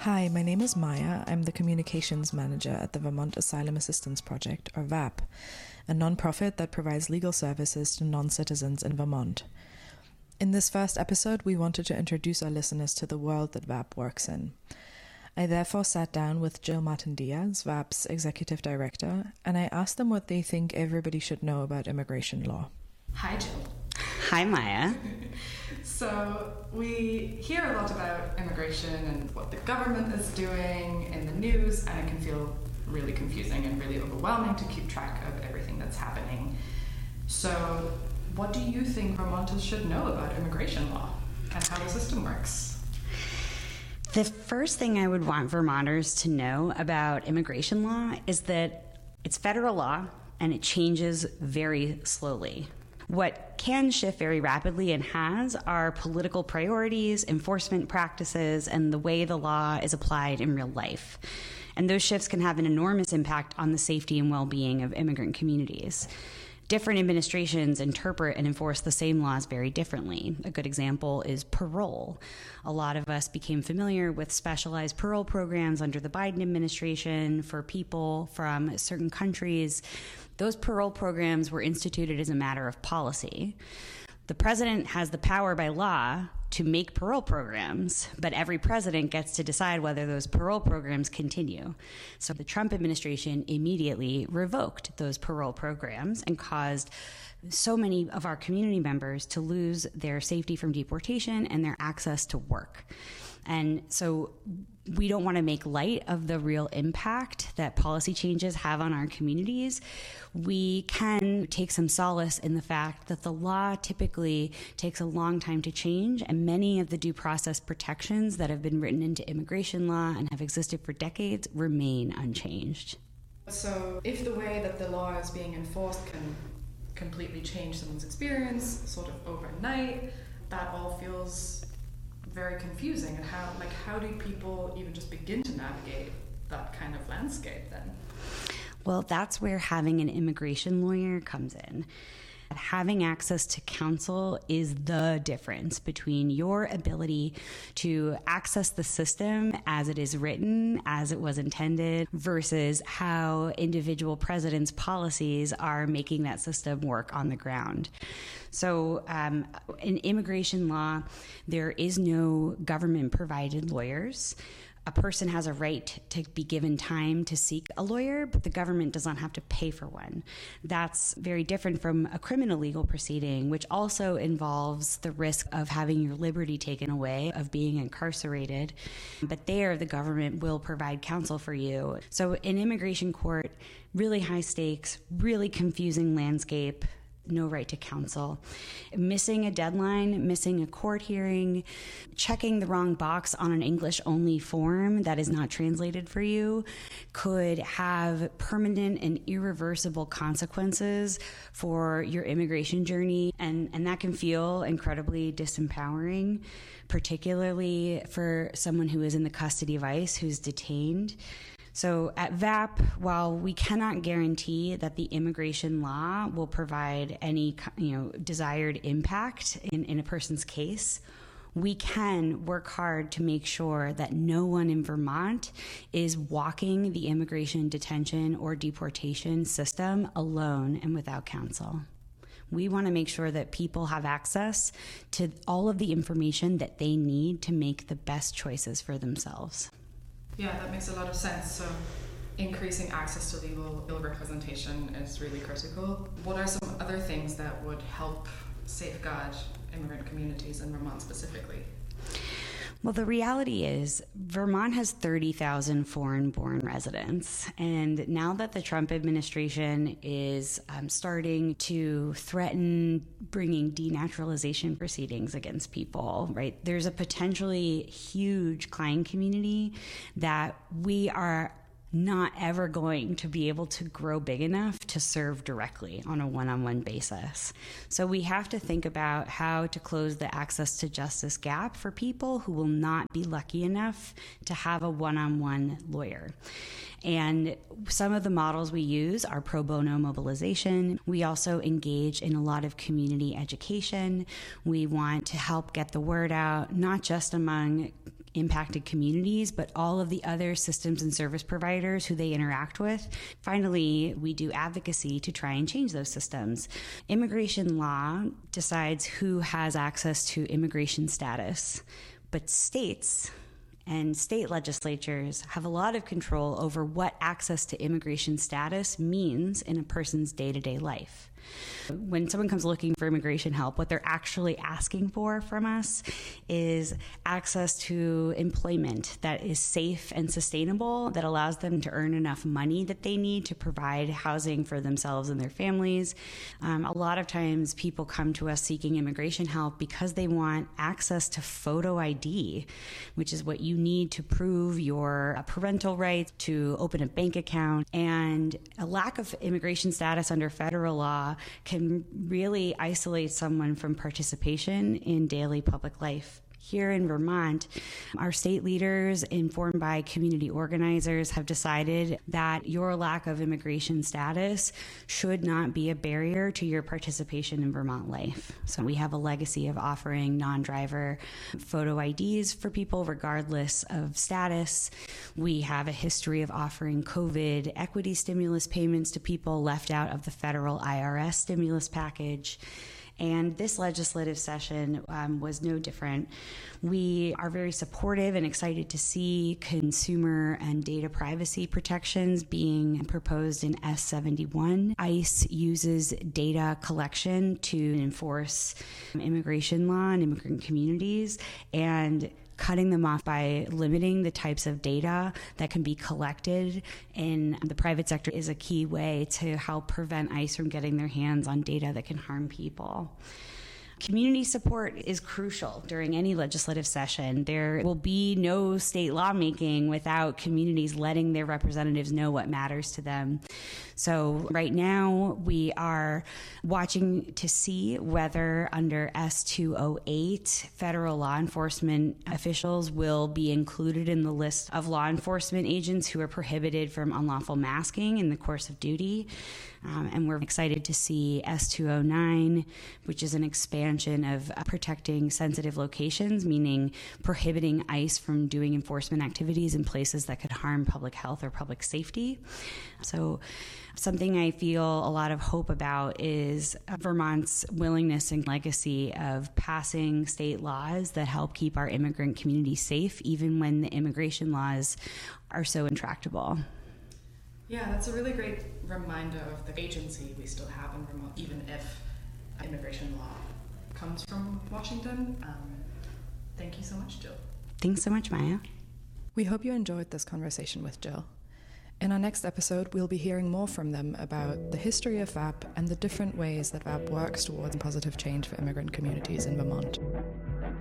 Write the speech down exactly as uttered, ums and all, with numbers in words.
Hi, my name is Maya. I'm the Communications Manager at the Vermont Asylum Assistance Project, or V A P, a non-profit that provides legal services to non-citizens in Vermont. In this first episode, we wanted to introduce our listeners to the world that V A P works in. I therefore sat down with Jill Martin-Diaz, V A P's Executive Director, and I asked them what they think everybody should know about immigration law. Hi, Jill. Hi, Maya. So we hear a lot about immigration and what the government is doing in the news, and it can feel really confusing and really overwhelming to keep track of everything that's happening. So what do you think Vermonters should know about immigration law and how the system works? The first thing I would want Vermonters to know about immigration law is that it's federal law and it changes very slowly. What can shift very rapidly and has are political priorities, enforcement practices, and the way the law is applied in real life. And those shifts can have an enormous impact on the safety and well-being of immigrant communities. Different administrations interpret and enforce the same laws very differently. A good example is parole. A lot of us became familiar with specialized parole programs under the Biden administration for people from certain countries. Those parole programs were instituted as a matter of policy. The president has the power by law to make parole programs, but every president gets to decide whether those parole programs continue. So the Trump administration immediately revoked those parole programs and caused so many of our community members to lose their safety from deportation and their access to work. And so we don't want to make light of the real impact that policy changes have on our communities. We can take some solace in the fact that the law typically takes a long time to change, and many of the due process protections that have been written into immigration law and have existed for decades remain unchanged. So if the way that the law is being enforced can completely change someone's experience sort of overnight, that all feels very confusing. And how, like, how do people even just begin to navigate that kind of landscape then? Well, that's where having an immigration lawyer comes in. Having access to counsel is the difference between your ability to access the system as it is written, as it was intended, versus how individual presidents' policies are making that system work on the ground. So um, in immigration law, there is no government-provided lawyers. A person has a right to be given time to seek a lawyer, but the government does not have to pay for one. That's very different from a criminal legal proceeding, which also involves the risk of having your liberty taken away, of being incarcerated. But there, the government will provide counsel for you. So in immigration court, really high stakes, really confusing landscape, no right to counsel. Missing a deadline, missing a court hearing, checking the wrong box on an English-only form that is not translated for you could have permanent and irreversible consequences for your immigration journey, and, and that can feel incredibly disempowering, particularly for someone who is in the custody of ICE, who's detained. So at V A P, while we cannot guarantee that the immigration law will provide any, you know, desired impact in, in a person's case, we can work hard to make sure that no one in Vermont is walking the immigration detention or deportation system alone and without counsel. We want to make sure that people have access to all of the information that they need to make the best choices for themselves. Yeah, that makes a lot of sense. So increasing access to legal ill representation is really critical. What are some other things that would help safeguard immigrant communities in Vermont specifically? Well, the reality is Vermont has thirty thousand foreign-born residents, and now that the Trump administration is um, starting to threaten bringing denaturalization proceedings against people, right, there's a potentially huge client community that we are not ever going to be able to grow big enough to serve directly on a one-on-one basis. So we have to think about how to close the access to justice gap for people who will not be lucky enough to have a one-on-one lawyer. And some of the models we use are pro bono mobilization. We also engage in a lot of community education. We want to help get the word out, not just among impacted communities, but all of the other systems and service providers who they interact with. Finally, we do advocacy to try and change those systems. Immigration law decides who has access to immigration status, but states and state legislatures have a lot of control over what access to immigration status means in a person's day-to-day life. When someone comes looking for immigration help, what they're actually asking for from us is access to employment that is safe and sustainable, that allows them to earn enough money that they need to provide housing for themselves and their families. Um, a lot of times people come to us seeking immigration help because they want access to photo I D, which is what you need to prove your parental rights, to open a bank account. And a lack of immigration status under federal law can really isolate someone from participation in daily public life. Here in Vermont, our state leaders, informed by community organizers, have decided that your lack of immigration status should not be a barrier to your participation in Vermont life. So we have a legacy of offering non-driver photo I Ds for people regardless of status. We have a history of offering COVID equity stimulus payments to people left out of the federal I R S stimulus package. And this legislative session um, was no different. We are very supportive and excited to see consumer and data privacy protections being proposed in S seventy-one. ICE uses data collection to enforce immigration law and immigrant communities, and cutting them off by limiting the types of data that can be collected in the private sector is a key way to help prevent ICE from getting their hands on data that can harm people. Community support is crucial during any legislative session. There will be no state lawmaking without communities letting their representatives know what matters to them. So right now we are watching to see whether under S two oh eight, federal law enforcement officials will be included in the list of law enforcement agents who are prohibited from unlawful masking in the course of duty. Um, and we're excited to see S two oh nine, which is an expansion of uh, protecting sensitive locations, meaning prohibiting ICE from doing enforcement activities in places that could harm public health or public safety. So something I feel a lot of hope about is Vermont's willingness and legacy of passing state laws that help keep our immigrant community safe, even when the immigration laws are so intractable. Yeah, that's a really great reminder of the agency we still have in Vermont, even if immigration law comes from Washington. Um, thank you so much, Jill. Thanks so much, Maya. We hope you enjoyed this conversation with Jill. In our next episode, we'll be hearing more from them about the history of V A P and the different ways that V A P works towards positive change for immigrant communities in Vermont.